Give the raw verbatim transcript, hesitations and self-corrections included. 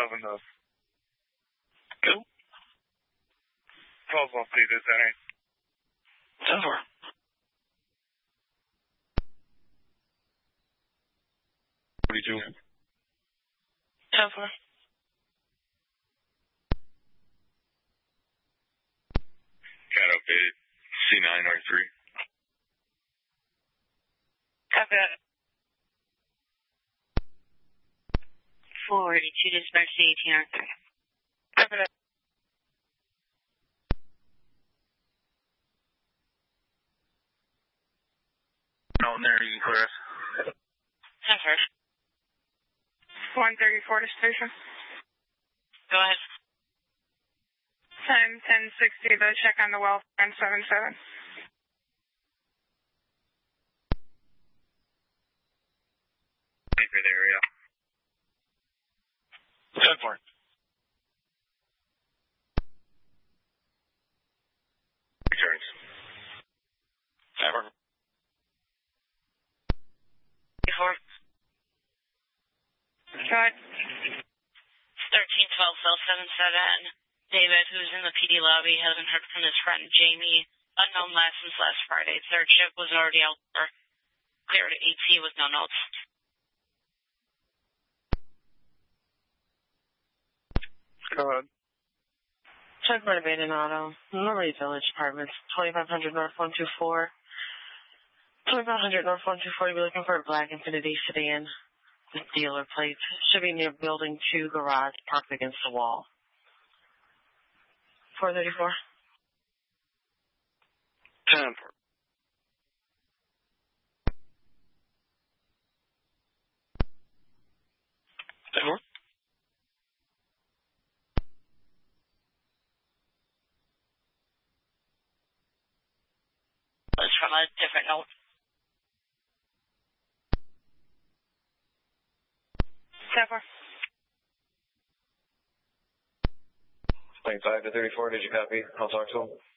eleven those. Go. twelve one, please, is that right? ten four. forty-two. ten four. Cat updated. C nine R three. Copy that. forty-two dispatch to eighteen R three. Copy that. Out in there, you can clear us. ten four. one thirty-four to station. Go ahead. ten ten sixty, the check on the well on seven seven. Anchor the area. ten four. Returns. ten four. four. Go ahead. thirteen twelve cell seven seven. David, who's in the P D lobby, hasn't heard from his friend Jamie. Unknown last since last Friday. Third shift was already out there. Cleared at eight T with no notes. Go ahead. Check for abandoned auto. Normandy Village Apartments, twenty-five hundred North one two four. twenty-five hundred North one two four, you'll be looking for a black Infiniti sedan with dealer plates. Should be near building two garage parked against the wall. four thirty-four. ten four. ten four. Was from a different note. ten four. twenty-five to thirty-four, did you copy? I'll talk to him.